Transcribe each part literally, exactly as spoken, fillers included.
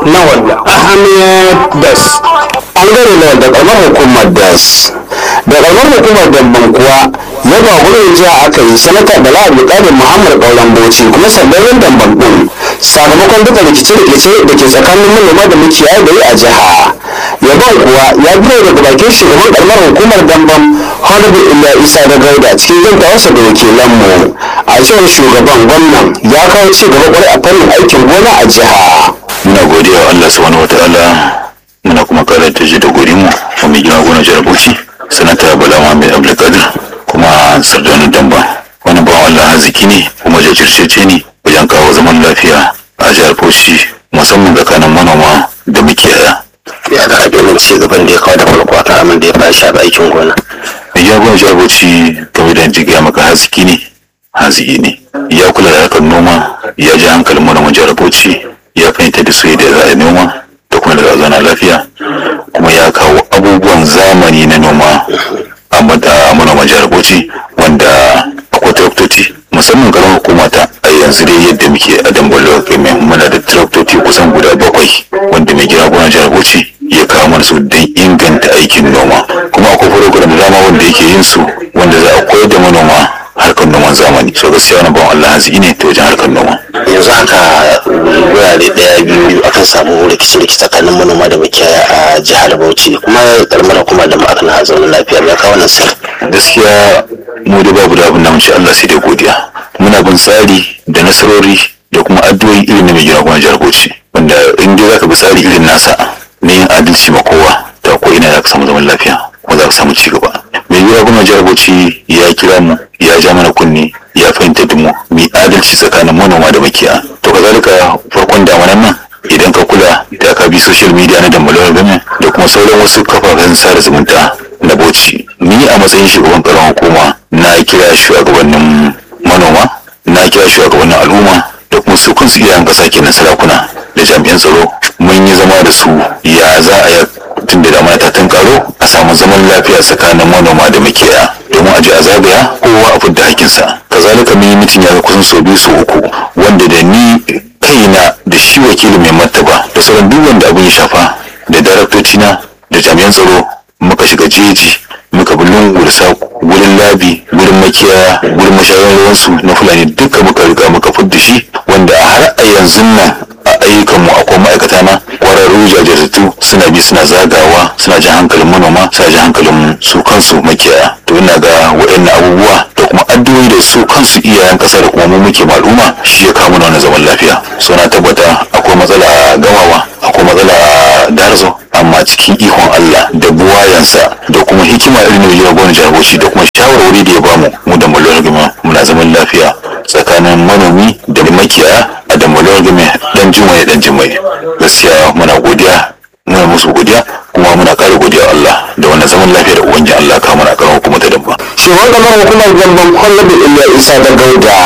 Lawal Ahmed Das. An gane Lawal da ƙaramar hukumar Das. Da ƙaramar hukumar Damban kuwa yaba wurin jiya aka yi sanata Bala Abdulkadir Muhammad Ƙauren Bauchi kuma sabbin Damban ɗin sakamakon duka rikice-rikice da ke tsakanin manoma da makiyaya da yi a jiha. Yabon kuwa ya biyo daga bakin shugaban ƙaramar hukumar Damban Honorable Illa Isa da Gauda cikin zantawarsa da wakilanmu. A cewar shugaban gwamnan ya kawo ci gaba kwarai a fannin aikin gona a jiha. Muna godiya wa Allah subhanahu wataala, muna kuma kara ta ji da godinmu wa mai gina gona jihar Bauchi sanata Bala Muhammad Abdulkadir kuma Sardaunin Damba. Wani bawan Allah haziki ne kuma jajirtacce ne wajen kawo zaman lafiya a jihar Bauchi musamman tsakanin manoma da makiyaya. Ya ga abin ci gaban da ya kawo da farko akan abin da ya fara shafi aikin gona. Mai gina gona jihar Bauchi kamar da jigiya maka haziki ne haziki ne ya kula da harkar noma, ya ji hankalin manoman jihar Bauchi, ya fahimta da su yadda za a yi noma da kuma da za a zauna lafiya, kuma ya kawo abubuwan zamani na noma a manoman jihar Bauchi wanda akwai traktoci musamman karamar hukuma ta a yanzu dai yadda muke a Dambalo mai muna da traktoci kusan guda bakwai wanda mai gina gona jihar Bauchi ya kawo mana su don inganta aikin noma, kuma akwai program da dama wanda yake yin su wanda za a koyar da manoma harkar noman zamani. So gaskiya wani bawan Allah haziki ne ta wajen harkar noma. Yanzu haka wurare daya biyu akan samu rikici-rikici tsakanin manoma da makiyaya a jihar Bauchi, kuma karamar kuma da ma'aikatan na zaune lafiya ya kawo nan sai. Gaskiya mu da babu da abin da mace Allah sai da godiya. Muna bin tsari da nasarori da kuma addu'o'i irin na mai gina gona jihar Bauchi, wanda in dai zaka bi tsari irin nasa na yin adalci ma kowa ta ko ina za ka samu zaman lafiya kuma za ka samu ci gaba. Mai gina gona jihar Bauchi ya kira mu, ya ja mana kunni, ya fahimta da mu mai adalci tsakanin manoma da makiya. To kazalika farkon damanan nan idan ka kula da ka bi social media na Dambalo Game da kuma sauran wasu kafafen sada zumunta na Bauchi, ni a matsayin shugaban karamar hukuma na kira shugabannin manoma, na kira shugabannin al'umma da kuma su kansu iyayen kasa kenan sarakuna da jami'an tsaro, mun yi zama da su ya za a yi tun da damana ta tunkaro a samu zaman lafiya tsakanin manoma da makiyaya domin a je a zagaya kowa a fidda hakinsa. Kazalika mun yi mitin ya kusan sau biyu sau uku wanda da ni kaina da shi wakili mai martaba da sauran duk wanda abin ya shafa da daraktocina da jami'an tsaro muka shiga jeji muka bi lungu da saku wurin labi wurin makiyaya wurin mashayar ruwansu na fulani duka muka riga muka fidda shi, wanda a har a yanzu nan a ayyukanmu akwai ma'aikata na kwararru jajirtattu suna bi suna zagawa suna jan hankalin manoma suna jan hankalin su kansu makiyaya. To ina ga waɗannan abubuwa da kuma addu'o'i da su kansu iyayen ƙasa da kuma mu muke al'umma shi ya kawo mana wannan zaman lafiya. So na tabbata akwai matsala a Gamawa, akwai matsala a Darzo, amma cikin ikon Allah da buwayansa da kuma hikima irin da ya gwamnati jihar Bauchi da kuma shawarwari da ya bamu mu da Dambalo Game muna zaman lafiya tsakanin manomi da makiyaya a Dambalo Game dan Jumaye dan Jumaye. Gaskiya muna godiya, muna musu godiya kuma muna kare godiya Allah da wannan zaman lafiya da ubangiji Allah ka mana karamar hukumar ta Damba. Shugaban karamar hukumar Damban Honorable Illa Isa da Gauda.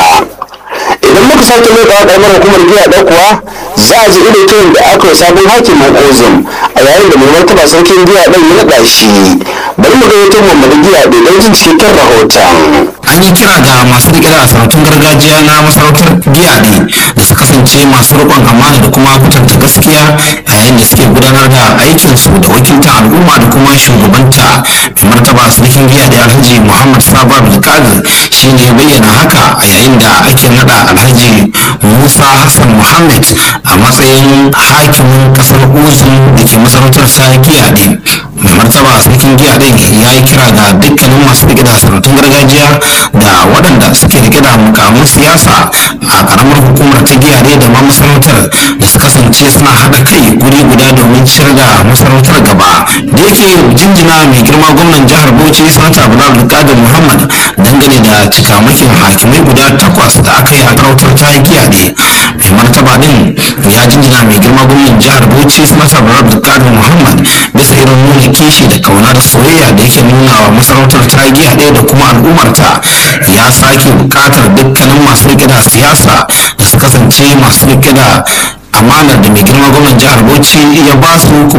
Idan muka sake leƙa karamar hukumar giya ɗan kuwa za a ji irin kiran da aka yi sabon hakimin Ozum a yayin da mai martaba sarkin giya ɗan ya naɗa shi. Bari mu ga wata Muhammadu giya ɗan don jin cikakken rahoton. An yi kira ga masu riƙe da sarautun gargajiya na masarautar giyaɗe da su kasance masu riƙon amana da kuma kwatanta gaskiya yayin da suke gudanar da aikinsu da wakiltar al'umma da kuma shugabanta. Mai martaba sarkin giyaɗe Alhaji Muhammad Sabo Abdulkadir shi ne ya bayyana haka a yayin da ake naɗa Alhaji Musa Hassan Muhammad a matsayin hakimin ƙasar Ozum da ke masarautar ta giyaɗe. Mai martaba sarkin giyaɗe ya yi kira ga dukkanin masu riƙe da sarautun gargajiya da waɗanda suke rike da mukamin siyasa a ƙaramar hukumar ta giyaɗe da ma masarautar da su kasance suna haɗa kai guri guda domin ciyar da masarautar gaba. Da yake jinjina mai girma gwamnan jihar Bauchi sanata Bala Abdulkadir Muhammad dangane da cikamakin hakimai guda takwas da aka yi a sarautar ta giyaɗe. Mai martaba din ya jinjina mai girma gwamnan jihar Bauchi sanata Bala Abdulkadir Muhammad bisa irin nuna kishi da kauna da soyayya da yake nuna wa masarautar ta giyaɗe da kuma al'ummarta. Ya sake bukatar dukkanin masu rike da siyasa da su kasance masu rike da amanar da mai girma gwamnan jihar Bauchi ya ba su kuma